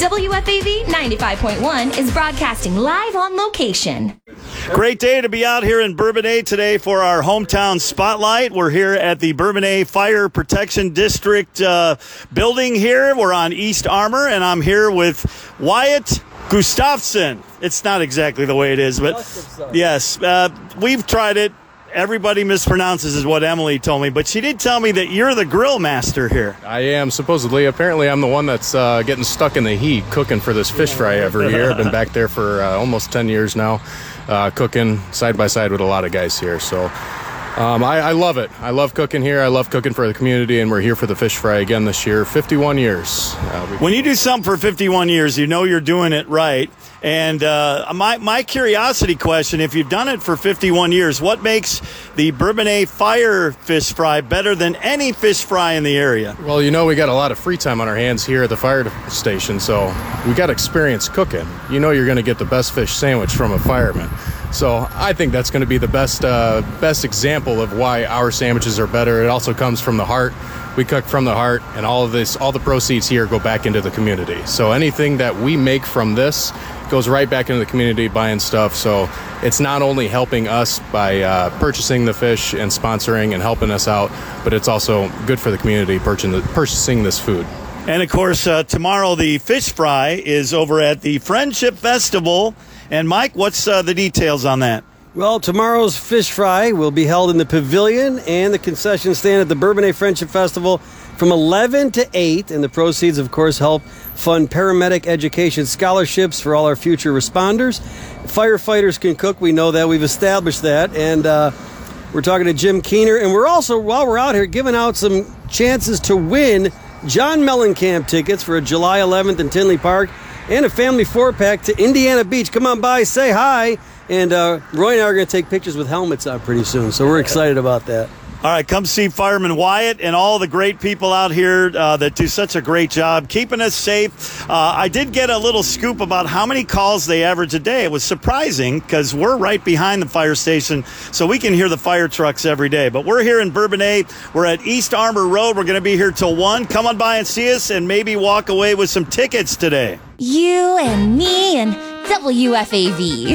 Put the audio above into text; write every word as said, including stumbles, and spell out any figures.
W F A V ninety-five point one is broadcasting live on location. Great day to be out here in Bourbonnais today for our hometown spotlight. We're here at the Bourbonnais Fire Protection District uh, building here. We're on East Armour, and I'm here with Wyatt Gustafson. It's not exactly the way it is, but yes, uh, we've tried it. Everybody mispronounces is what Emily told me, but she did tell me that you're the grill master here. I am, supposedly. Apparently, I'm the one that's uh, getting stuck in the heat cooking for this fish fry every year. I've been back there for uh, almost ten years now, uh, cooking side by side with a lot of guys here. So um, I, I love it. I love cooking here. I love cooking for the community, and we're here for the fish fry again this year. fifty-one years. Uh, when you do something for fifty-one years, you know you're doing it right. And uh, my, my curiosity question, if you've done it for fifty-one years, what makes the Bourbonnais Fire Fish Fry better than any fish fry in the area? Well, you know, we got a lot of free time on our hands here at the fire station, so we got experience cooking. You know you're going to get the best fish sandwich from a fireman. So I think that's going to be the best uh, best example of why our sandwiches are better. It also comes from the heart. We cook from the heart, and all of this, all the proceeds here go back into the community. So anything that we make from this goes right back into the community buying stuff. So it's not only helping us by uh, purchasing the fish and sponsoring and helping us out, but it's also good for the community purchasing, purchasing this food. And of course, uh, tomorrow the fish fry is over at the Friendship Festival. And Mike, what's uh, the details on that? Well, tomorrow's fish fry will be held in the pavilion and the concession stand at the Bourbonnais Friendship Festival from eleven to eight. And the proceeds, of course, help fund paramedic education scholarships for all our future responders. Firefighters can cook. We know that. We've established that. And uh, we're talking to Jim Keener. And we're also, while we're out here, giving out some chances to win John Mellencamp tickets for a July eleventh in Tinley Park and a family four-pack to Indiana Beach. Come on by, say hi. And uh, Roy and I are going to take pictures with helmets on pretty soon, so we're excited about that. All right, come see Fireman Wyatt and all the great people out here uh, that do such a great job keeping us safe. Uh, I did get a little scoop about how many calls they average a day. It was surprising because we're right behind the fire station, so we can hear the fire trucks every day. But we're here in Bourbonnais. We're at East Armour Road. We're going to be here till one. Come on by and see us and maybe walk away with some tickets today. You and me and W F A V.